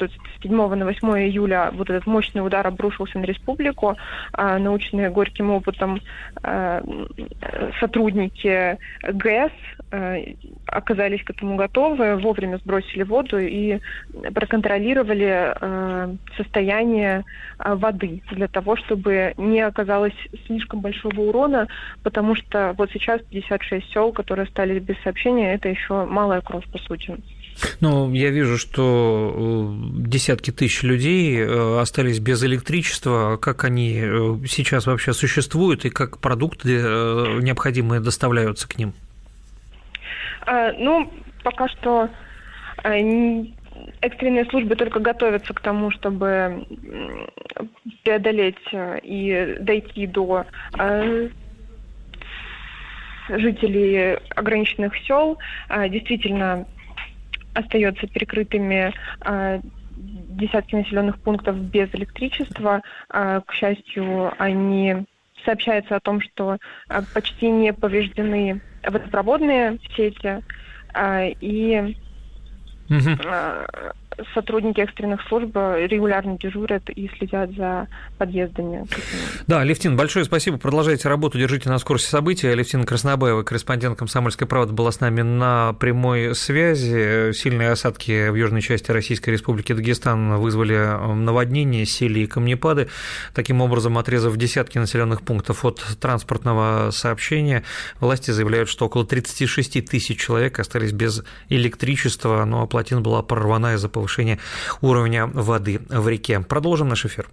что с 7 на 8 июля вот этот мощный удар обрушился на республику. Наученные горьким опытом сотрудники ГЭС оказались к этому готовы, вовремя сбросили воду и проконтролировали состояние воды для того, чтобы не оказалось слишком большого урона, потому что вот сейчас 56 сел, которые остались без сообщения, это еще малая кровь, по сути. Ну, я вижу, что десятки тысяч людей остались без электричества. Как они сейчас вообще существуют и как продукты необходимые доставляются к ним? Ну, пока что экстренные службы только готовятся к тому, чтобы преодолеть и дойти до жителей ограниченных сел. Действительно, остается перекрытыми десятки населенных пунктов без электричества. К счастью, сообщается о том, что почти не повреждены водопроводные сети, и сотрудники экстренных служб регулярно дежурят и следят за подъездами. Да, Алевтина, большое спасибо. Продолжайте работу, держите нас в курсе событий. Алевтина Краснобаева, корреспондент «Комсомольской правды», была с нами на прямой связи. Сильные осадки в южной части Российской Республики Дагестан вызвали наводнения, сели и камнепады, таким образом отрезав десятки населенных пунктов от транспортного сообщения. Власти заявляют, что около 36 тысяч человек остались без электричества, но плотина была прорвана из-за повышения уровня воды в реке. Продолжим наш эфир.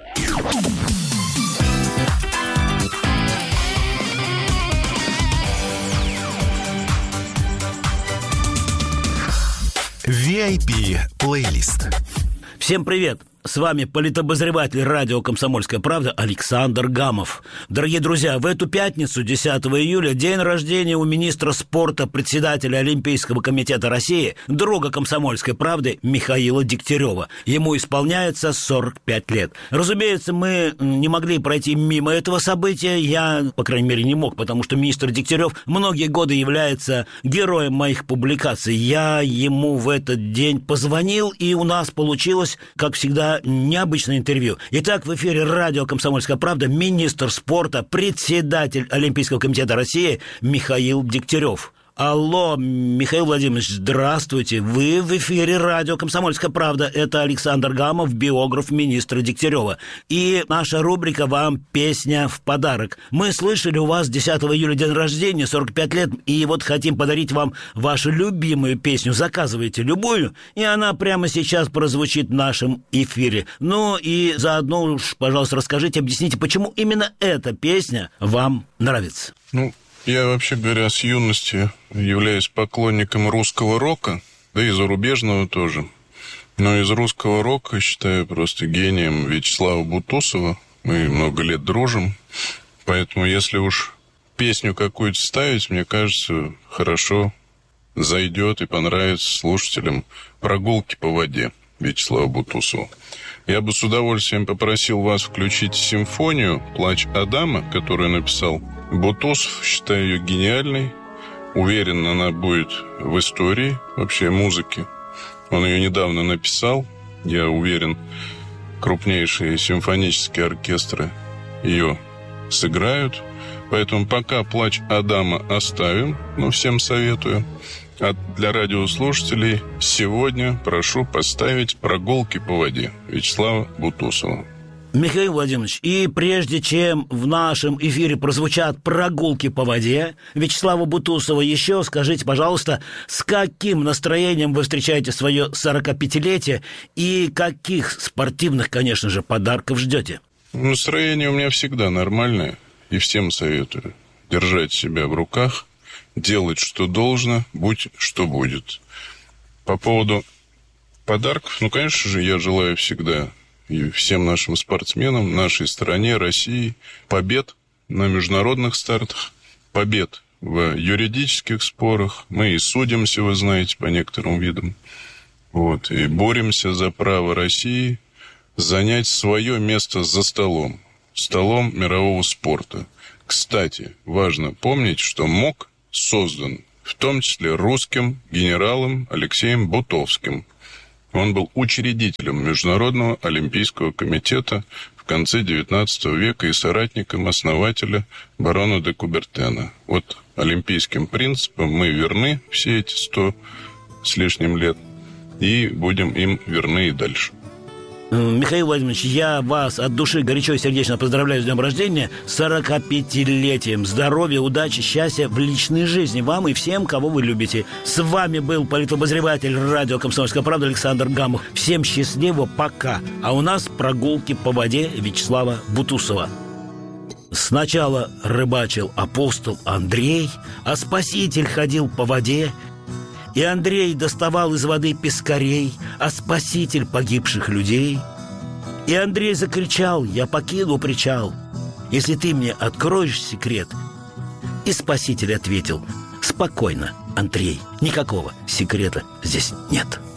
VIP-плейлист. Всем привет! С вами политобозреватель радио «Комсомольская правда» Александр Гамов. Дорогие друзья, в эту пятницу, 10 июля, день рождения у министра спорта, председателя Олимпийского комитета России, друга «Комсомольской правды» Михаила Дегтярева. Ему исполняется 45 лет. Разумеется, мы не могли пройти мимо этого события. Я, по крайней мере, не мог, потому что министр Дегтярев многие годы является героем моих публикаций. Я ему в этот день позвонил, и у нас получилось, как всегда, необычное интервью. Итак, в эфире радио «Комсомольская правда» министр спорта, председатель Олимпийского комитета России Михаил Дегтярев. Алло, Михаил Владимирович, здравствуйте. Вы в эфире радио «Комсомольская правда». Это Александр Гамов, биограф министра Дегтярева. И наша рубрика «Вам песня в подарок». Мы слышали, у вас 10 июля день рождения, 45 лет, и вот хотим подарить вам вашу любимую песню. Заказывайте любую, и она прямо сейчас прозвучит в нашем эфире. Ну и заодно уж, пожалуйста, расскажите, объясните, почему именно эта песня вам нравится. Я, вообще говоря, с юности являюсь поклонником русского рока, да и зарубежного тоже. Но из русского рока считаю просто гением Вячеслава Бутусова. Мы много лет дружим. Поэтому, если уж песню какую-то ставить, мне кажется, хорошо зайдет и понравится слушателям «Прогулки по воде» Вячеслава Бутусова. Я бы с удовольствием попросил вас включить симфонию «Плач Адама», которую написал Бутусов. Считаю ее гениальной. Уверен, она будет в истории вообще музыки. Он ее недавно написал. Я уверен, крупнейшие симфонические оркестры ее сыграют. Поэтому пока «Плач Адама» оставим, всем советую. А для радиослушателей сегодня прошу поставить «Прогулки по воде» Вячеслава Бутусова. Михаил Владимирович, и прежде чем в нашем эфире прозвучат «Прогулки по воде» Вячеслава Бутусова, еще скажите, пожалуйста, с каким настроением вы встречаете свое 45-летие и каких спортивных, конечно же, подарков ждете? Настроение у меня всегда нормальное, и всем советую держать себя в руках, делать, что должно, будь что будет. По поводу подарков, конечно же, я желаю всегда и всем нашим спортсменам, нашей стране, России, побед на международных стартах, побед в юридических спорах. Мы и судимся, вы знаете, по некоторым видам. И боремся за право России занять свое место за столом мирового спорта. Кстати, важно помнить, что МОК создан в том числе русским генералом Алексеем Бутовским. Он был учредителем Международного олимпийского комитета в конце XIX века и соратником основателя барона де Кубертена. Вот олимпийским принципам мы верны все эти 100 с лишним лет и будем им верны и дальше. Михаил Владимирович, я вас от души горячо и сердечно поздравляю с днем рождения, 45-летием. Здоровья, удачи, счастья в личной жизни вам и всем, кого вы любите. С вами был политобозреватель радио «Комсомольская правда» Александр Гамов. Всем счастливо, пока. А у нас прогулки по воде Вячеслава Бутусова. Сначала рыбачил апостол Андрей, а Спаситель ходил по воде. И Андрей доставал из воды пескарей, а Спаситель погибших людей. И Андрей закричал: «Я покину причал, если ты мне откроешь секрет». И Спаситель ответил: «Спокойно, Андрей, никакого секрета здесь нет».